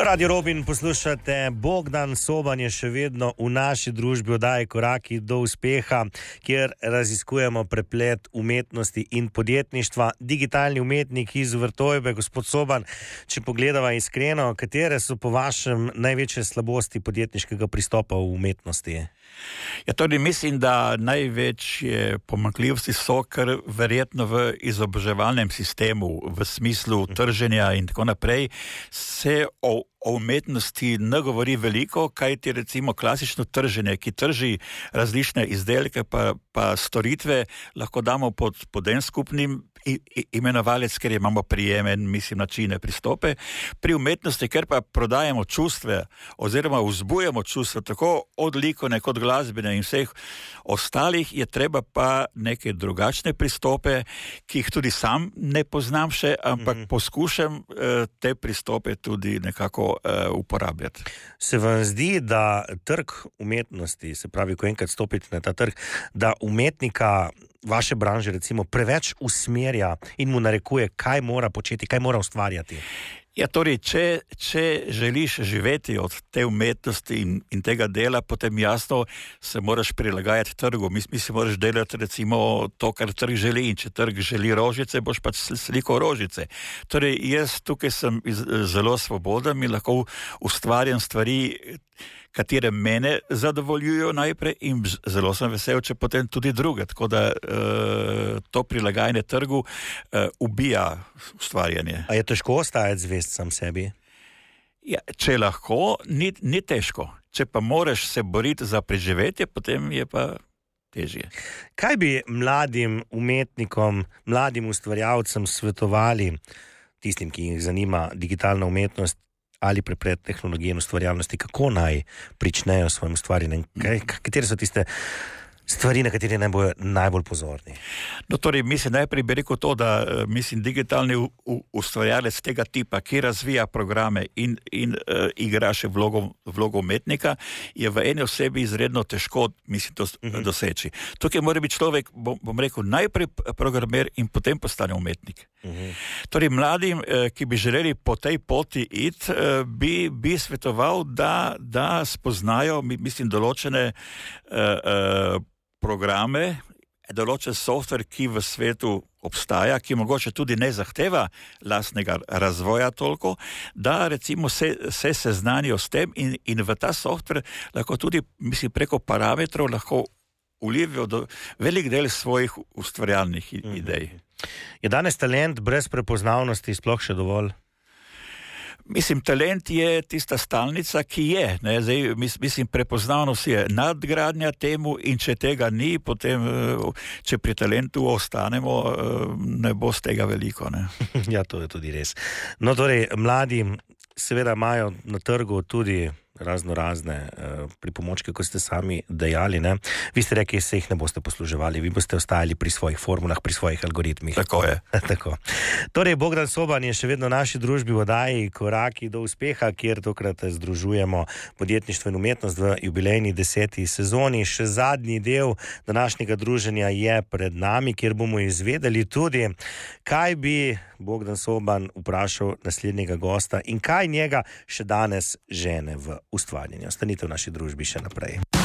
Radio Robin poslušate, Bogdan Soban je še vedno v naši družbi oddaje Koraki do uspeha, kjer raziskujemo preplet umetnosti in podjetništva. Digitalni umetnik iz Vrtojbe, gospod Soban, če pogledava iskreno, katere so po vašem največje slabosti podjetniškega pristopa v umetnosti? Ja, torej mislim, da največje pomanjkljivosti so kar verjetno v izobraževalnem sistemu, v smislu trženja in tako naprej. Se o umetnosti ne govori veliko, kajti recimo klasično trženje, ki trži različne izdelke pa storitve, lahko damo pod en skupnim imenovalec, ker imamo prijemen, načine, pristope. Pri umetnosti, ker pa prodajamo čustve oziroma vzbujamo čustva, tako od likovne kot glasbene in vseh ostalih, je treba pa neke drugačne pristope, ki jih tudi sam ne poznam še, ampak poskušam te pristope tudi nekako uporabljati. Se vam zdi, da trg umetnosti, se pravi, ko enkrat stopite na ta trg, da umetnika vaše branže recimo preveč usmerja in mu narekuje, kaj mora početi, kaj mora ustvarjati? Ja, torej, če želiš živeti od te umetnosti in tega dela, potem jasno se moraš prilagajati trgu. Mislim, moraš delati recimo to, kar trg želi, in če trg želi rožice, boš pač sliko rožice. Torej, jaz tukaj sem zelo svoboden in lahko ustvarjam stvari, katere mene zadovoljujo najprej, in zelo sem vesel, če potem tudi druge. Tako da to prilagajanje trgu ubija ustvarjanje. A je težko ostajati zvest sam sebi? Ja, če lahko, ni težko. Če pa moraš se boriti za preživetje, potem je pa težje. Kaj bi mladim umetnikom, mladim ustvarjalcem svetovali, tistim, ki jih zanima digitalna umetnost ali preplet tehnologije in ustvarjalnosti, kako naj pričnejo s svojim ustvarjanjem? Katere so tiste stvari, na katere naj bojo najbolj pozorni? No, torej, mislim, najprej bi rekel to, da digitalni ustvarjalec tega tipa, ki razvija programe in igra še vlogo umetnika, je v eni osebi izredno težko, doseči. Tukaj mora biti človek, bom rekel, najprej programer in potem postane umetnik. Torej, mladim, ki bi želeli po tej poti iti, bi svetoval, da spoznajo, določene programe, določen software, ki v svetu obstaja, ki mogoče tudi ne zahteva lastnega razvoja toliko, da recimo se seznanijo s tem in v ta software lahko tudi, preko parametrov lahko vlivajo velik del svojih ustvarjalnih idej. Je danes talent brez prepoznavnosti sploh še dovolj? Talent je tista stalnica, ki je. Zdaj, prepoznavnost je nadgradnja temu, in če tega ni, potem, če pri talentu ostanemo, ne bo z tega veliko. Ne? Ja, to je tudi res. No, torej, mladi seveda imajo na trgu tudi razne pripomočke, kot ste sami dejali, ne? Vi ste rekli, se jih ne boste posluževali, vi boste ostajali pri svojih formulah, pri svojih algoritmih. Tako je. Tako. Torej, Bogdan Soban je še vedno v naši družbi v oddaji Koraki do uspeha, kjer tokrat združujemo podjetništvo in umetnost v jubilejni 10. sezoni. Še zadnji del današnjega druženja je pred nami, kjer bomo izvedeli tudi, kaj bi Bogdan Soban vprašal naslednjega gosta in kaj njega še danes žene v ustvarjanje. Ostanite v naši družbi še naprej.